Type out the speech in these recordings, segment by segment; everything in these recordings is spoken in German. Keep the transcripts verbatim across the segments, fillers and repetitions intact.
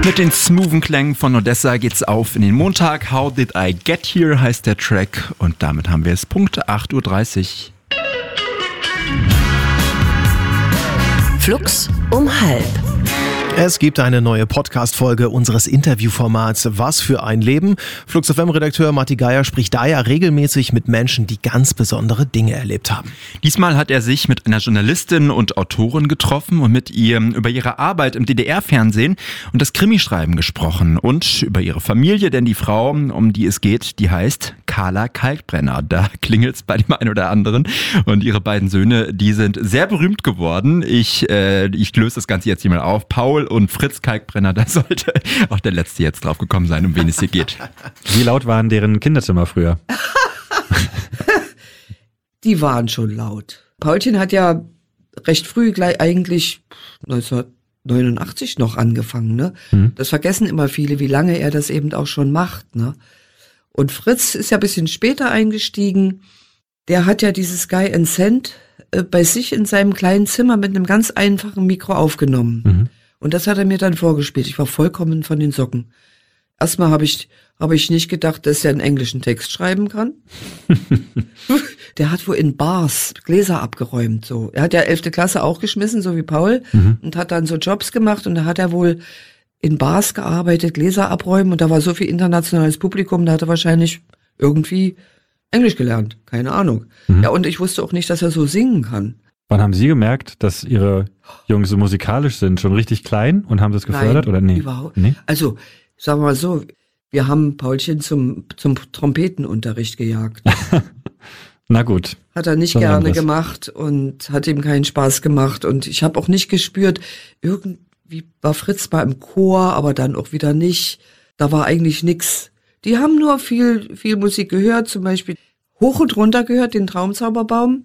Mit den smoothen Klängen von Odessa geht's auf in den Montag. How Did I Get Here heißt der Track und damit haben wir es Punkt acht Uhr dreißig. Flux um halb. Es gibt eine neue Podcast-Folge unseres Interviewformats Was für ein Leben. Flux F M-Redakteur Matti Geier spricht da ja regelmäßig mit Menschen, die ganz besondere Dinge erlebt haben. Diesmal hat er sich mit einer Journalistin und Autorin getroffen und mit ihr über ihre Arbeit im D D R-Fernsehen und das Krimischreiben gesprochen und über ihre Familie, denn die Frau, um die es geht, die heißt Carla Kalkbrenner. Da klingelt's bei dem einen oder anderen und ihre beiden Söhne, die sind sehr berühmt geworden. Ich, äh, ich löse das Ganze jetzt hier mal auf. Paul und Fritz Kalkbrenner, da sollte auch der Letzte jetzt drauf gekommen sein, um wen es hier geht. Wie laut waren deren Kinderzimmer früher? Die waren schon laut. Paulchen hat ja recht früh, gleich eigentlich neunzehnhundertneunundachtzig noch angefangen, ne? Hm. Das vergessen immer viele, wie lange er das eben auch schon macht, ne? Und Fritz ist ja ein bisschen später eingestiegen. Der hat ja dieses Guy and Sand äh, bei sich in seinem kleinen Zimmer mit einem ganz einfachen Mikro aufgenommen. Mhm. Und das hat er mir dann vorgespielt. Ich war vollkommen von den Socken. Erstmal habe ich habe ich nicht gedacht, dass er einen englischen Text schreiben kann. Der hat wohl in Bars Gläser abgeräumt. So, er hat ja elfte Klasse auch geschmissen, so wie Paul, mhm. und hat dann so Jobs gemacht. Und da hat er wohl in Bars gearbeitet, Gläser abräumen. Und da war so viel internationales Publikum, da hat er wahrscheinlich irgendwie Englisch gelernt. Keine Ahnung. Mhm. Ja, und ich wusste auch nicht, dass er so singen kann. Wann haben Sie gemerkt, dass Ihre Jungs so musikalisch sind? Schon richtig klein und haben das gefördert? Nein, oder nee? Überhaupt. Nee? Also, sagen wir mal so, wir haben Paulchen zum, zum Trompetenunterricht gejagt. Na gut. Hat er nicht gerne anderes. gemacht und hat ihm keinen Spaß gemacht. Und ich habe auch nicht gespürt, irgendwie war Fritz mal im Chor, aber dann auch wieder nicht. Da war eigentlich nix. Die haben nur viel, viel Musik gehört, zum Beispiel hoch und runter gehört, den Traumzauberbaum.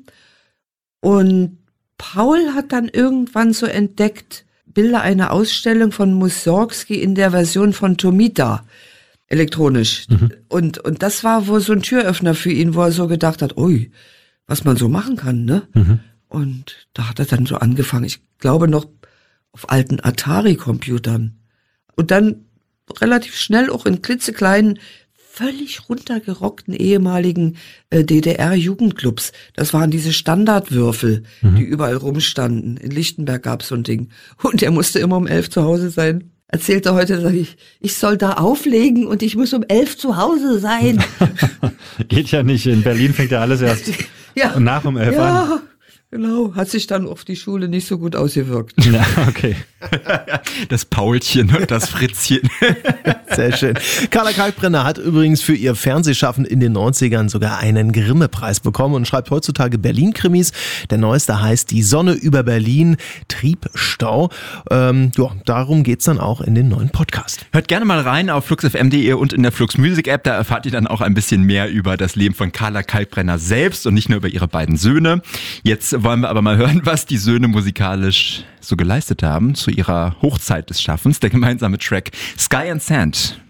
Und Paul hat dann irgendwann so entdeckt, Bilder einer Ausstellung von Mussorgsky in der Version von Tomita, elektronisch. Mhm. Und, und das war wohl so ein Türöffner für ihn, wo er so gedacht hat, ui, was man so machen kann, ne? Mhm. Und da hat er dann so angefangen, ich glaube noch auf alten Atari-Computern. Und dann relativ schnell auch in klitzekleinen, völlig runtergerockten ehemaligen äh, D D R-Jugendclubs. Das waren diese Standardwürfel, mhm. die überall rumstanden. In Lichtenberg gab's so ein Ding. Und er musste immer um elf zu Hause sein. Erzählt er heute, sag ich, ich soll da auflegen und ich muss um elf zu Hause sein. Geht ja nicht. In Berlin fängt ja alles erst ja. nach um elf ja. an. Genau, hat sich dann auf die Schule nicht so gut ausgewirkt. Ja, okay. Das Paulchen und das Fritzchen. Sehr schön. Carla Kalkbrenner hat übrigens für ihr Fernsehschaffen in den neunzigern sogar einen Grimme-Preis bekommen und schreibt heutzutage Berlin-Krimis. Der neueste heißt Die Sonne über Berlin, Triebstau. Ähm, ja, darum geht's dann auch in den neuen Podcast. Hört gerne mal rein auf flux f m punkt de und in der Flux Music App. Da erfahrt ihr dann auch ein bisschen mehr über das Leben von Carla Kalkbrenner selbst und nicht nur über ihre beiden Söhne. Jetzt wollen wir aber mal hören, was die Söhne musikalisch so geleistet haben zu ihrer Hochzeit des Schaffens. Der gemeinsame Track Sky and Sand.